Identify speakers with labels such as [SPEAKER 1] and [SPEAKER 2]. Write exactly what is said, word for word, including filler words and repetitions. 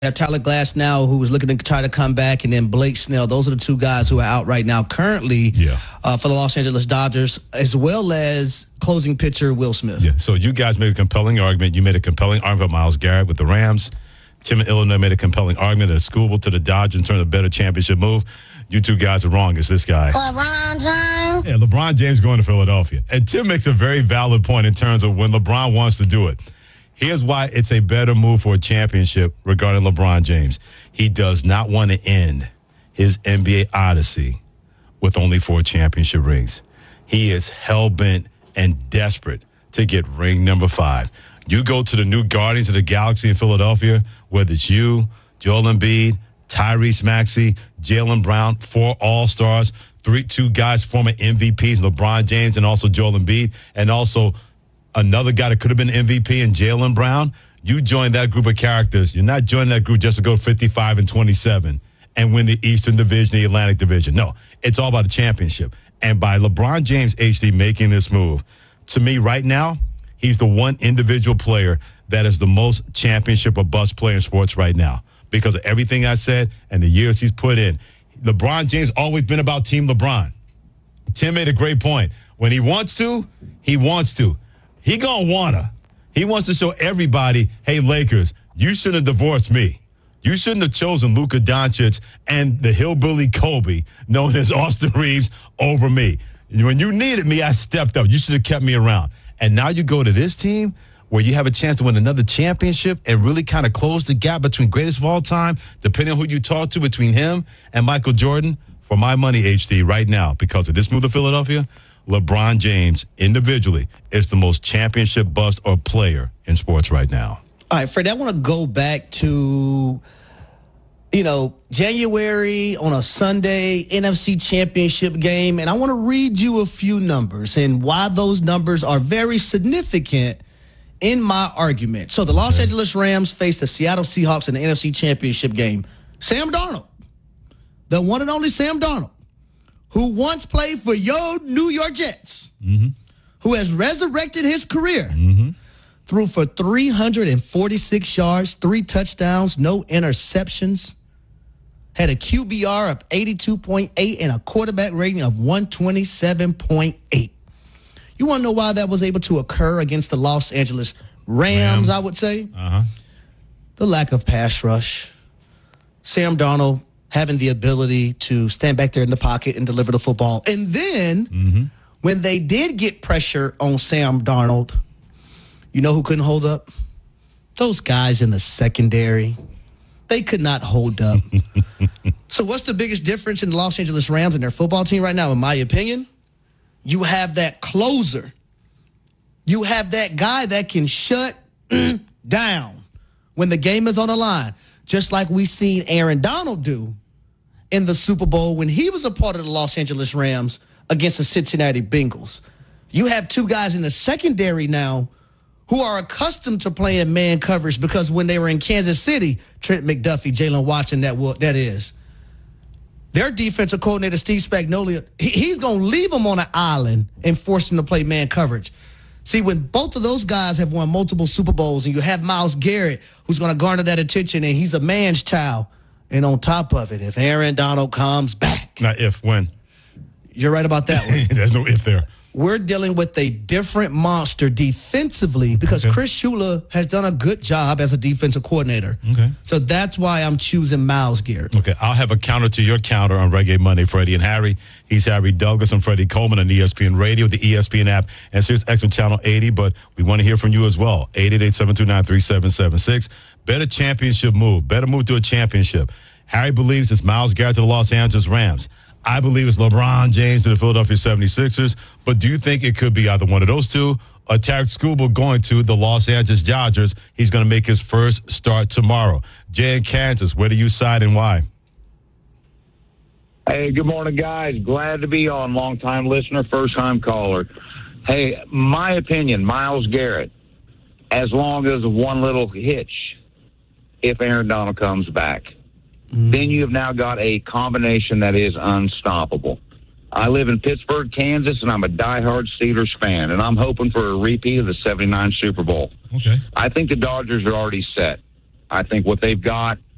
[SPEAKER 1] have Tyler Glass now, who is looking to try to come back, and then Blake Snell. Those are the two guys who are out right now currently
[SPEAKER 2] yeah.
[SPEAKER 1] uh, for the Los Angeles Dodgers, as well as closing pitcher Will Smith.
[SPEAKER 2] Yeah. So you guys made a compelling argument. You made a compelling argument about Myles Garrett with the Rams. Tim in Illinois made a compelling argument that Skubal to the Dodgers in terms of a better championship move. You two guys are wrong. It's this guy.
[SPEAKER 3] LeBron James.
[SPEAKER 2] Yeah, LeBron James going to Philadelphia. And Tim makes a very valid point in terms of when LeBron wants to do it. Here's why it's a better move for a championship regarding LeBron James. He does not want to end his N B A odyssey with only four championship rings. He is hell-bent and desperate to get ring number five. You go to the new Guardians of the Galaxy in Philadelphia, whether it's you, Joel Embiid, Tyrese Maxey, Jaylen Brown, four All-Stars, three, two guys, former M V Ps, LeBron James and also Joel Embiid, and also another guy that could have been M V P in Jaylen Brown. You join that group of characters. You're not joining that group just to go fifty-five and twenty-seven and win the Eastern Division, the Atlantic Division. No, it's all about the championship. And by LeBron James, H D, making this move, to me right now, he's the one individual player that is the most championship or bust player in sports right now because of everything I said and the years he's put in. LeBron James always been about Team LeBron. Tim made a great point. When he wants to, he wants to. He gonna wanna. He wants to show everybody, hey, Lakers, you shouldn't have divorced me. You shouldn't have chosen Luka Doncic and the hillbilly Kobe, known as Austin Reeves, over me. When you needed me, I stepped up. You should have kept me around. And now you go to this team where you have a chance to win another championship and really kind of close the gap between greatest of all time, depending on who you talk to, between him and Michael Jordan. For my money, H D, right now, because of this move to Philadelphia, LeBron James individually is the most championship bust or player in sports right now.
[SPEAKER 1] All right, Freddie, I want to go back to, you know, January on a Sunday, N F C Championship game, and I want to read you a few numbers and why those numbers are very significant in my argument. So the Los
[SPEAKER 2] Okay.
[SPEAKER 1] Angeles Rams face the Seattle Seahawks in the N F C Championship game. Sam Darnold, the one and only Sam Darnold, who once played for your New York Jets,
[SPEAKER 2] mm-hmm.
[SPEAKER 1] who has resurrected his career,
[SPEAKER 2] mm-hmm.
[SPEAKER 1] threw for three hundred forty-six yards, three touchdowns, no interceptions, had a Q B R of eighty-two point eight and a quarterback rating of one twenty-seven point eight. You want to know why that was able to occur against the Los Angeles Rams, Rams. I would say?
[SPEAKER 2] Uh-huh.
[SPEAKER 1] The lack of pass rush. Sam Darnold having the ability to stand back there in the pocket and deliver the football. And then
[SPEAKER 2] mm-hmm.
[SPEAKER 1] when they did get pressure on Sam Darnold, you know who couldn't hold up? Those guys in the secondary. They could not hold up. So what's the biggest difference in the Los Angeles Rams and their football team right now, in my opinion? You have that closer. You have that guy that can shut down when the game is on the line, just like we seen Aaron Donald do in the Super Bowl when he was a part of the Los Angeles Rams against the Cincinnati Bengals. You have two guys in the secondary now who are accustomed to playing man coverage because when they were in Kansas City, Trent McDuffie, Jalen Watson, that will, that is. Their defensive coordinator, Steve Spagnuolo, he, he's going to leave them on an island and force them to play man coverage. See, when both of those guys have won multiple Super Bowls and you have Myles Garrett, who's going to garner that attention, and he's a man's child, and on top of it, if Aaron Donald comes back.
[SPEAKER 2] Not if, when.
[SPEAKER 1] You're right about that one.
[SPEAKER 2] There's no if there.
[SPEAKER 1] We're dealing with a different monster defensively because
[SPEAKER 2] Okay.
[SPEAKER 1] Chris Shula has done a good job as a defensive coordinator.
[SPEAKER 2] Okay.
[SPEAKER 1] So that's why I'm choosing Myles Garrett.
[SPEAKER 2] Okay, I'll have a counter to your counter on Reggae Monday, Freddie and Harry. He's Harry Douglas and Freddie Coleman on E S P N Radio, the E S P N app, and Sirius X M Channel eighty. But we want to hear from you as well. eight eight eight, seven two nine, three seven seven six. Better championship move. Better move to a championship. Harry believes it's Myles Garrett to the Los Angeles Rams. I believe it's LeBron James to the Philadelphia seventy-sixers. But do you think it could be either one of those two or Tarek Skubal going to the Los Angeles Dodgers? He's going to make his first start tomorrow. Jay in Kansas, where do you side and why?
[SPEAKER 4] Hey, good morning, guys. Glad to be on. Long-time listener, first-time caller. Hey, my opinion, Myles Garrett, as long as one little hitch, if Aaron Donald comes back. Then you have now got a combination that is unstoppable. I live in Pittsburgh, Kansas, and I'm a diehard Steelers fan, and I'm hoping for a repeat of the seventy-nine Super Bowl.
[SPEAKER 2] Okay.
[SPEAKER 4] I think the Dodgers are already set. I think what they've got